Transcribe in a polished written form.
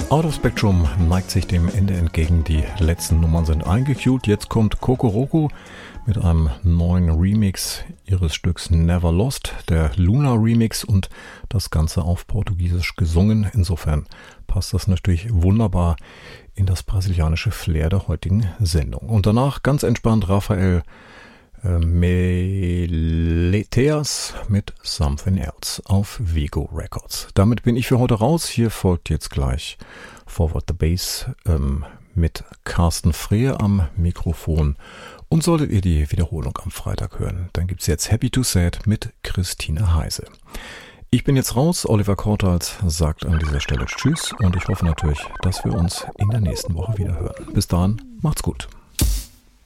Out of Spectrum neigt sich dem Ende entgegen. Die letzten Nummern sind eingecued. Jetzt kommt Kokoroko mit einem neuen Remix ihres Stücks Never Lost, der Luna Remix, und das Ganze auf Portugiesisch gesungen. Insofern passt das natürlich wunderbar in das brasilianische Flair der heutigen Sendung. Und danach ganz entspannt Rafael Meleteas mit Something Else auf Vigo Records. Damit bin ich für heute raus. Hier folgt jetzt gleich Forward the Bass mit Carsten Frehe am Mikrofon. Und solltet ihr die Wiederholung am Freitag hören, dann gibt's jetzt Happy to Sad mit Christine Heise. Ich bin jetzt raus. Oliver Kortals sagt an dieser Stelle Tschüss und ich hoffe natürlich, dass wir uns in der nächsten Woche wieder hören. Bis dahin, macht's gut.